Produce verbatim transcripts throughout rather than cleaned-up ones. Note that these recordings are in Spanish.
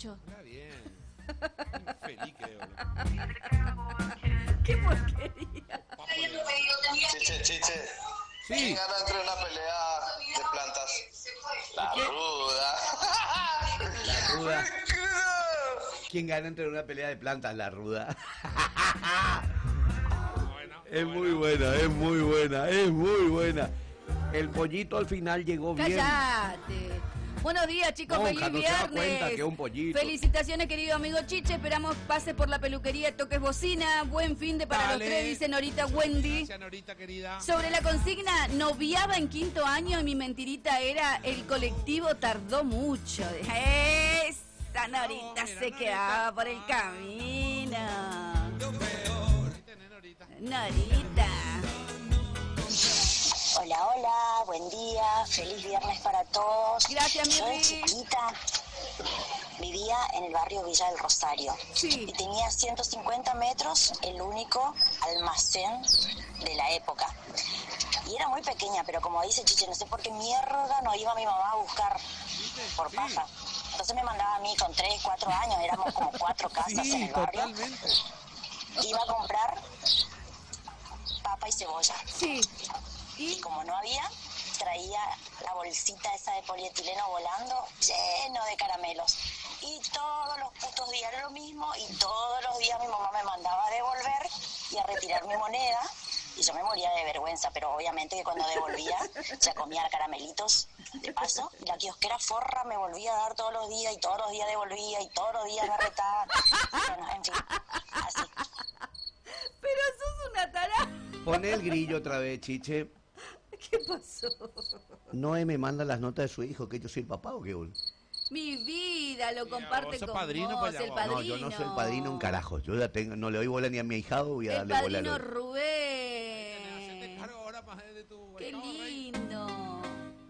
mucho. Está bien. Feliz que boludo. ¡Qué porquería! Chiche, chiche. Sí. ¿Quién gana entre una pelea de plantas? La ruda. La ruda. ¿Quién gana entre una pelea de plantas? La ruda. Bueno, Es bueno. muy buena, es muy buena, es muy buena. El pollito al final llegó bien. ¡Cállate! Buenos días, chicos. Monja, Feliz no se da viernes. cuenta que es un pollito. Felicitaciones, querido amigo Chiche. Esperamos pase por la peluquería, toques bocina. Buen fin de para Dale. los tres, dice Norita Wendy. Gracias, Norita, querida. Sobre la consigna, noviaba en quinto año y mi mentirita era el colectivo tardó mucho. Esa Norita No, mira, se Norita. quedaba por el camino. Norita, Norita. Norita. Hola, hola, buen día, feliz viernes para todos. Gracias, mi Yo de Ri. chiquita vivía en el barrio Villa del Rosario Sí. y tenía ciento cincuenta metros, el único almacén de la época. Y era muy pequeña, pero como dice Chiche, no sé por qué mierda no iba mi mamá a buscar por Sí. paja. Entonces me mandaba a mí con tres, cuatro años, éramos como cuatro casas en Sí, el barrio. totalmente. Iba a comprar papa y cebolla. Sí. Y ¿Y? como no había, traía la bolsita esa de polietileno volando lleno de caramelos. Y todos los putos días era lo mismo y todos los días mi mamá me mandaba a devolver y a retirar mi moneda. Y yo me moría de vergüenza, pero obviamente que cuando devolvía ya comía caramelitos de paso. Y la kiosquera forra me volvía a dar todos los días y todos los días devolvía y todos los días me retaba. Bueno, en fin, así. Pero sos una tarada. Pon el grillo otra vez, Chiche. ¿Qué pasó? Noé me manda las notas de su hijo, que yo soy el papá o qué. bol? Mi vida lo Mira, comparte vos sos con padrino, vos, pues ya el vos. padrino. No, yo no soy el padrino un carajo. Yo la tengo, no le doy bola ni a mi ahijado, voy a El darle bola a padrino los... Hacete Rubén. cargo ahora más de tu... Qué no, rey. lindo.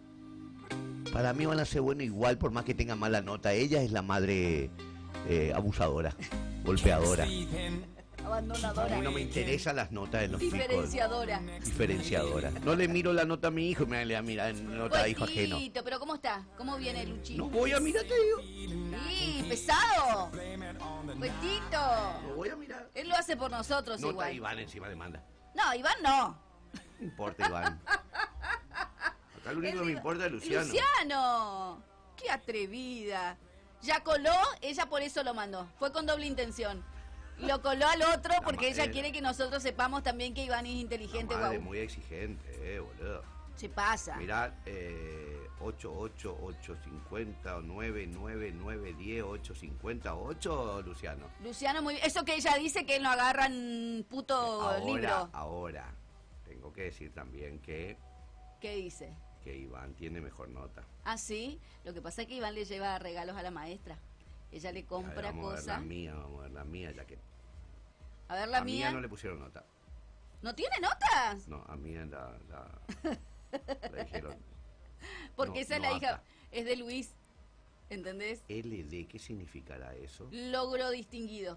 Para mí van a ser buenos igual, por más que tenga mala nota. Ella es la madre eh, abusadora, golpeadora. A Abandonadora. mí no me interesan las notas de los chicos. Diferenciadora. Diferenciadora. No le miro la nota a mi hijo y me le voy a mirar en nota de hijo ajeno. Poquito, pero ¿cómo está? ¿Cómo viene Luchi? No voy a mirar, te digo. Sí, pesado. Puestito. No voy a mirar. Él lo hace por nosotros Nota igual. Iván encima de manda. No, Iván no. No importa, Iván. Acá lo único que me importa es Luciano. Luciano. Qué atrevida. Ya coló, ella por eso lo mandó. Fue con doble intención. Lo coló al otro porque ella madre. quiere que nosotros sepamos también que Iván es inteligente, La madre guau. muy exigente, eh, boludo. Se pasa. Mirá, eh, ocho, ocho, ocho, cincuenta, nueve, nueve, nueve, diez, ocho, cincuenta, ocho, Luciano. Luciano, muy bien. Eso que ella dice que él no agarran puto Ahora, libro. ahora, tengo que decir también que, ¿Qué dice? que Iván tiene mejor nota. Ah, sí. Lo que pasa es que Iván le lleva regalos a la maestra. Ella le A ver, compra vamos a ver cosas. la mía, vamos a ver la mía, ya que A ver la a mía. mía no le pusieron nota. ¿No tiene notas? No, a mí la, la, la dijeron. Porque no, esa es no la hija, acá. es de Luis. ¿Entendés? L D, ¿qué significará eso? Logro distinguido.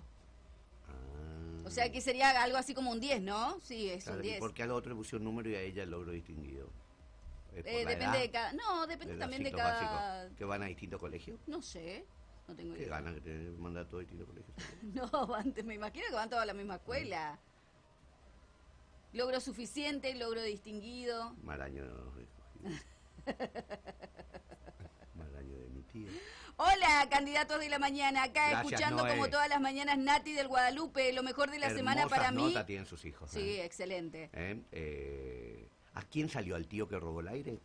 Ah, O sea que sería algo así como un diez, ¿no? Sí, es claro, un ¿y diez. por qué al otro le pusieron número y a ella el logro distinguido? ¿Es por Eh, la depende edad? de cada... No, depende ¿De los también de ciclos cada... básicos? ¿Que van a distintos colegios? No sé, no tengo ¿Qué idea. ganan que te mandan a todos distintos colegios? No, van- me imagino que van todos a la misma escuela. Logro suficiente, logro distinguido. Mal año. Mal año de mi tía. Hola, candidatos de la mañana. Acá Gracias, escuchando Noé. como todas las mañanas Nati del Guadalupe. Lo mejor de la semana para mí. Nota tienen sus hijos. Sí, ¿eh? excelente. ¿Eh? Eh, ¿A quién salió al tío que robó el aire?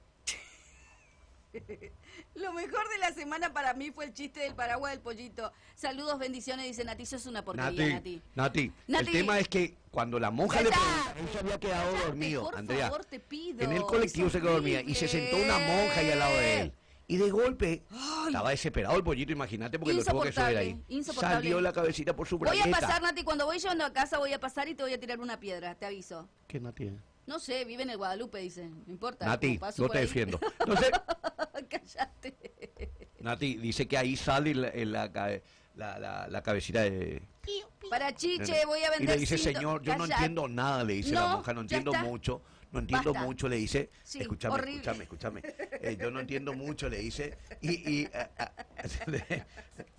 Lo mejor de la semana para mí fue el chiste del paraguas del pollito. Saludos, bendiciones, dice Nati. Sos una porquería, Nati. Nati, Nati. el tema es que cuando la monja Ya le está. preguntó, él se había quedado Cállate, dormido, por Andrea. favor, te pido. En el colectivo Es se quedó dormida y se sentó una monja ahí al lado de él. Y de golpe, Ay. estaba desesperado el pollito, imagínate, porque lo tuvo que subir ahí. Insoportable, insoportable. Salió la cabecita por su Voy bragueta. a pasar, Nati, cuando voy llevando a casa voy a pasar y te voy a tirar una piedra, te aviso. ¿Qué Nati? No sé, vive en el Guadalupe, dice. No importa. Nati, como paso yo por te ahí. defiendo. Entonces, Cállate. Nati dice que ahí sale la, la, ca- la, la, la cabecita de... Para Chiche voy a Y vender le dice, cinto- señor, yo no Cállate. entiendo nada, le dice la No, monja, no ya entiendo está. mucho, no entiendo Basta. mucho, le dice, Sí, escúchame, horrible. escúchame, escúchame, eh, yo no entiendo mucho, le dice, y, y, ah, ah, le-